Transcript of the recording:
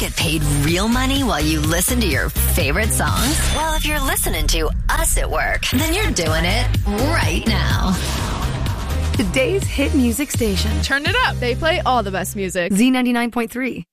get paid real money while you listen to your favorite songs? Well, if you're listening to us at work, then you're doing it right now. Today's hit music station. Turn it up. They play all the best music. Z99.3.